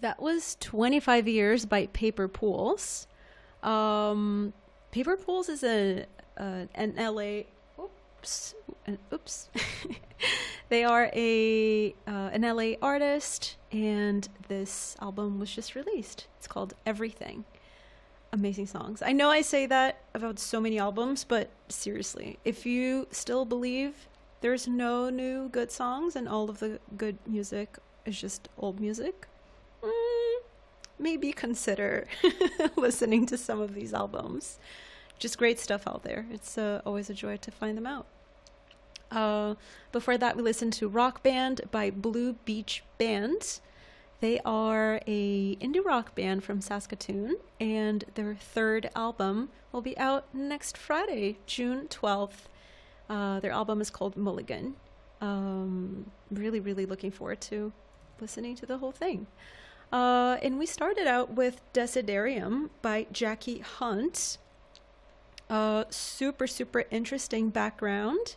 That was 25 Years by Paper Pools. Paper Pools is an LA. Oops. Oops. They are an LA artist, and this album was just released. It's called Everything. Amazing songs. I know I say that about so many albums, but seriously, if you still believe there's no new good songs and all of the good music is just old music, maybe consider listening to some of these albums. Just great stuff out there. It's always a joy to find them out. Before that, we listened to Rock Band by Blue Beach Band. They are a indie rock band from Saskatoon, and their third album will be out next Friday, June 12th. Their album is called Mulligan. Really, really looking forward to listening to the whole thing. And we started out with Desiderium by Jackie Hunt. Super, super interesting background.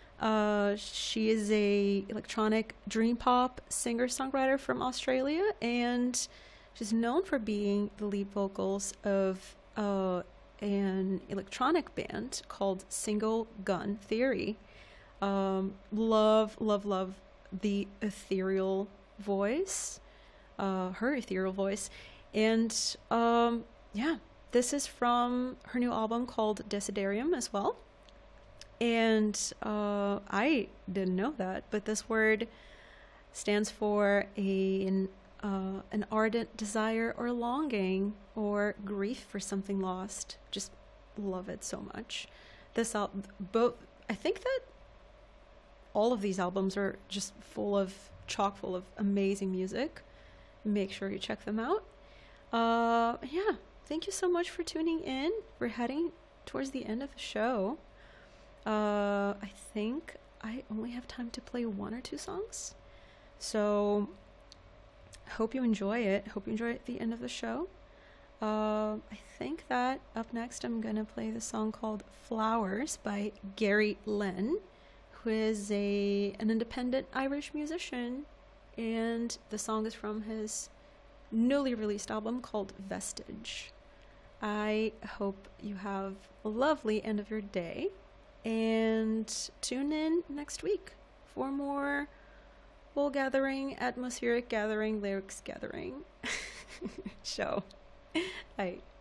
She is a electronic dream pop singer-songwriter from Australia, and she's known for being the lead vocals of an electronic band called Single Gun Theory. Love the ethereal voice, her ethereal voice. And yeah, this is from her new album called Desiderium as well. And I didn't know that, but this word stands for an ardent desire or longing or grief for something lost. Just love it so much. I think that all of these albums are just chock full of amazing music. Make sure you check them out. Yeah, thank you so much for tuning in. We're heading towards the end of the show. I think I only have time to play one or two songs. So, hope you enjoy it. Hope you enjoy it at the end of the show. I think that up next I'm going to play the song called Flowers by Gary Lenn, who is an independent Irish musician. And the song is from his newly released album called Vestige. I hope you have a lovely end of your day. And tune in next week for more Wool Gathering, Atmospheric Gathering, Lyrics Gathering show. Bye.